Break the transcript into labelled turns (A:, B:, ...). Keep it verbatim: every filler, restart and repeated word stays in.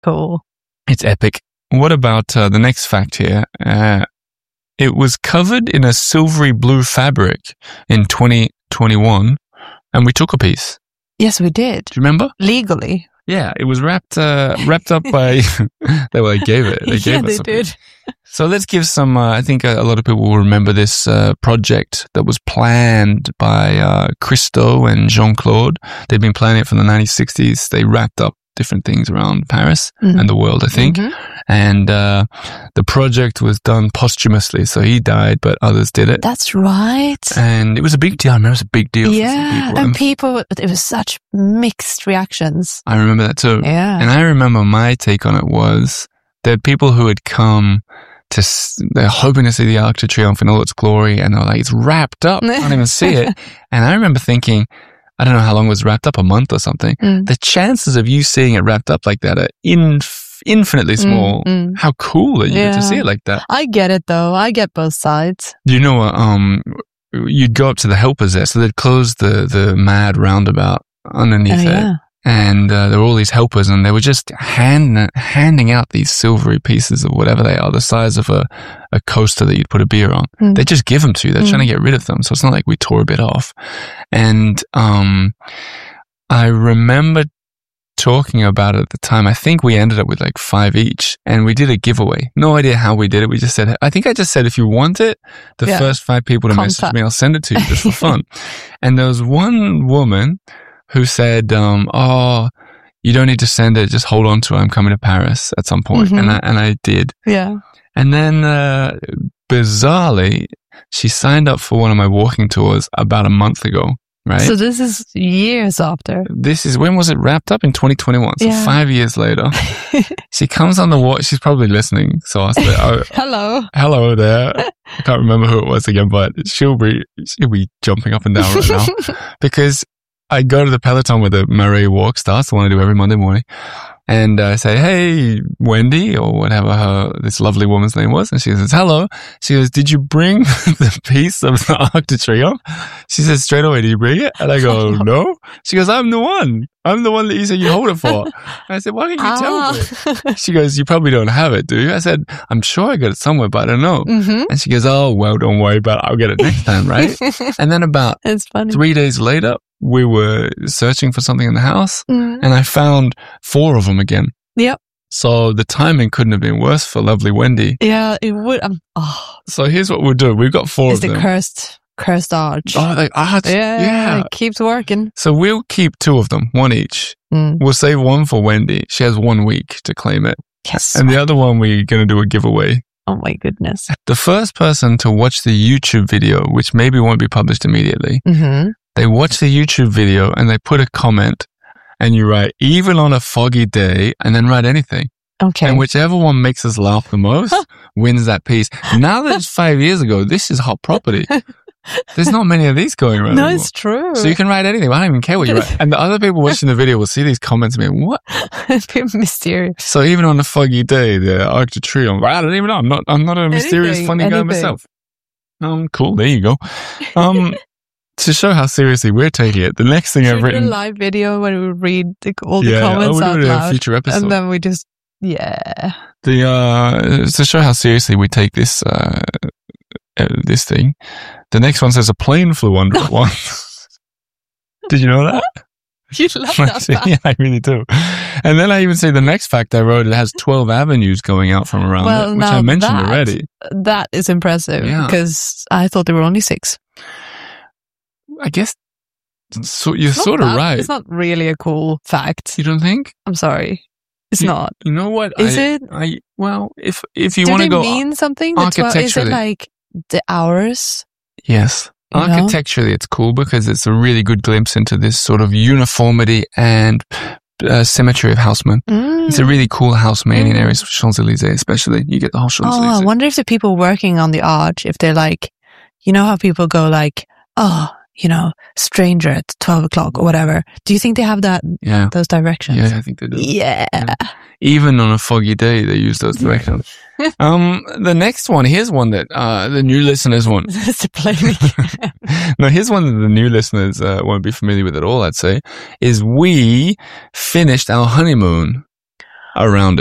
A: Cool.
B: It's epic. What about uh, the next fact here? Uh, it was covered in a silvery blue fabric in twenty twenty-one, and we took a piece.
A: Yes, we did.
B: Do you remember?
A: Legally.
B: Yeah, it was wrapped uh, wrapped up by. they, well, they gave it. They gave
A: yeah,
B: us
A: they
B: something.
A: did.
B: So let's give some. Uh, I think a, a lot of people will remember this uh, project that was planned by uh, Christo and Jean-Claude. They'd been planning it from the nineteen sixties. They wrapped up different things around Paris
A: mm-hmm.
B: and the world, I think. Mm-hmm. And uh, the project was done posthumously. So he died, but others did it.
A: That's right.
B: And it was a big deal. I remember it was a big deal.
A: Yeah.
B: For some people.
A: And people, it was such mixed reactions.
B: I remember that too.
A: Yeah.
B: And I remember my take on it was there are people who had come to, they're hoping to see the Arc de Triomphe in all its glory. And they're like, it's wrapped up. I can't even see it. And I remember thinking, I don't know how long it was wrapped up, a month or something.
A: Mm.
B: The chances of you seeing it wrapped up like that are inf- infinitely small.
A: Mm, mm.
B: How cool are you
A: yeah.
B: to see it like that?
A: I get it though. I get both sides.
B: You know what? Um, you'd go up to the helpers there. So they'd close the, the mad roundabout underneath
A: oh,
B: it.
A: Yeah.
B: And uh, there were all these helpers, and they were just hand, handing out these silvery pieces of whatever they are, the size of a, a coaster that you'd put a beer on.
A: Mm.
B: They just give them to you. They're mm. trying to get rid of them. So it's not like we tore a bit off. And um, I remember talking about it at the time. I think we ended up with like five each, and we did a giveaway. No idea how we did it. We just said, I think I just said, if you want it, the
A: yeah.
B: first five people to
A: Contact.
B: message me, I'll send it to you just for fun. And there was one woman who said, um, oh, you don't need to send it. Just hold on to it. I'm coming to Paris at some point.
A: Mm-hmm.
B: And I, and I did.
A: Yeah.
B: And then, uh, bizarrely, she signed up for one of my walking tours about a month ago. Right.
A: So this is years after.
B: This is, when was it wrapped up? In twenty twenty-one. So
A: yeah.
B: five years later, she comes on the walk. She's probably listening. So I said, oh,
A: hello.
B: Hello there. I can't remember who it was again, but she'll be, she'll be jumping up and down right now because I go to the Peloton where the Marais walk starts, the one I do every Monday morning. And I say, hey, Wendy, or whatever her, this lovely woman's name was. And she says, hello. She goes, did you bring the piece of the Arc de Triomphe? She says straight away, did you bring it? And I go, no. She goes, I'm the one. I'm the one that you said you hold it for. And I said, why didn't you
A: ah.
B: tell me? She goes, you probably don't have it, do you? I said, I'm sure I got it somewhere, but I don't know.
A: Mm-hmm.
B: And she goes, oh, well, don't worry about it. I'll get it next time, right? And then about
A: it's funny.
B: three days later, we were searching for something in the house,
A: mm.
B: and I found four of them again.
A: Yep.
B: So the timing couldn't have been worse for lovely Wendy.
A: Yeah, it would. Um, oh.
B: So here's what we'll do. We've got four
A: it's
B: of them.
A: It's the cursed, cursed arch.
B: Oh, the arch.
A: Yeah,
B: yeah.
A: It keeps working.
B: So we'll keep two of them, one each.
A: Mm.
B: We'll save one for Wendy. She has one week to claim it.
A: Yes.
B: And the other one, we're going to do a giveaway.
A: Oh my goodness.
B: The first person to watch the YouTube video, which maybe won't be published immediately,
A: mm-hmm.
B: they watch the YouTube video and they put a comment, and you write, even on a foggy day, and then write anything.
A: Okay.
B: And whichever one makes us laugh the most wins that piece. Now that it's five years ago, this is hot property. There's not many of these going around
A: No,
B: anymore.
A: it's true.
B: So you can write anything. I don't even care what you write. And the other people watching the video will see these comments and be, what?
A: It's a bit mysterious.
B: So even on a foggy day, the Arc de Triomphe, I don't even know. I'm not, I'm not a mysterious,
A: anything,
B: funny
A: anything.
B: guy myself. Um, cool. There you go. Um, to show how seriously we're taking it, the next thing
A: Should
B: I've
A: we do
B: written.
A: a live video when we read the, all the
B: yeah,
A: comments
B: oh,
A: out
B: we'll do it in a
A: loud.
B: future episode.
A: And then we just, yeah.
B: The, uh, to show how seriously we take this, uh, uh, this thing, the next one says a plane flew under it once. Did you know that?
A: You love that fact.
B: Yeah, I really do. And then I even say the next fact I wrote, it has twelve avenues going out from around
A: well,
B: it, which
A: now
B: I mentioned
A: that,
B: already.
A: That is impressive
B: Yeah.
A: because I thought there were only six.
B: I guess so, you're
A: It's
B: sort
A: not
B: of
A: that-
B: right.
A: It's not really a cool fact.
B: You don't think?
A: I'm sorry. It's
B: you,
A: not.
B: You know what?
A: Is
B: I,
A: it?
B: I, well, if if you
A: Do
B: want
A: they
B: to go
A: mean something? The twelve, is it
B: architecturally.
A: like the hours?
B: Yes.
A: You know?
B: Architecturally, it's cool because it's a really good glimpse into this sort of uniformity and uh, symmetry of Haussmann.
A: Mm.
B: It's a really cool Haussmannian
A: Mm.
B: area, Champs-Élysées especially. You get the whole
A: Oh,
B: Champs-Élysées.
A: I wonder if the people working on the arch, if they're like, you know how people go like, oh, you know, stranger at twelve o'clock or whatever. Do you think they have that,
B: yeah.
A: those directions?
B: Yeah, I think they do.
A: Yeah.
B: Yeah. Even on a foggy day, they use those directions. um, the next one, here's one that, uh, the new listeners want.
A: It's a plane.
B: No, here's one that the new listeners, uh, won't be familiar with at all, I'd say, is we finished our honeymoon. around